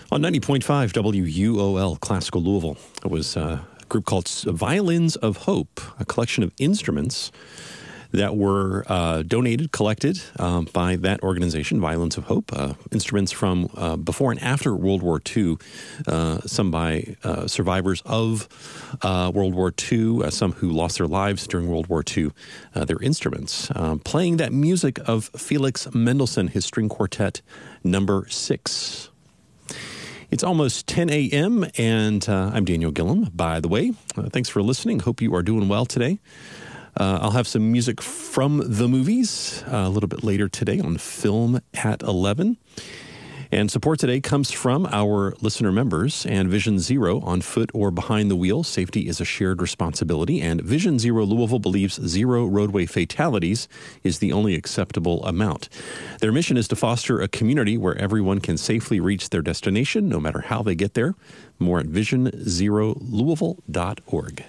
On 90.5 WUOL Classical Louisville, it was a group called Violins of Hope, a collection of instruments that were collected by that organization, Violins of Hope, instruments from before and after World War II, some by survivors of World War II, some who lost their lives during World War II, their instruments, playing that music of Felix Mendelssohn, his string quartet number 6. It's almost 10 a.m., and I'm Daniel Gillum, by the way. Thanks for listening. Hope you are doing well today. I'll have some music from the movies a little bit later today on Film at 11. And support today comes from our listener members and Vision Zero, on foot or behind the wheel. Safety is a shared responsibility, and Vision Zero Louisville believes zero roadway fatalities is the only acceptable amount. Their mission is to foster a community where everyone can safely reach their destination, no matter how they get there. More at visionzerolouisville.org.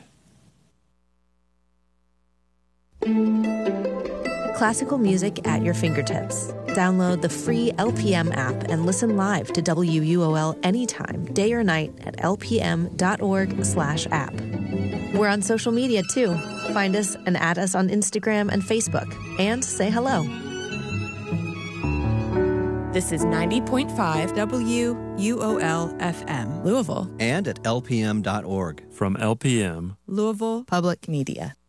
Classical music at your fingertips. Download the free LPM app and listen live to WUOL anytime, day or night at lpm.org/app. We're on social media too. Find us and add us on Instagram and Facebook, and say hello. This is 90.5 WUOL FM, Louisville. And at lpm.org. From LPM, Louisville Public Media.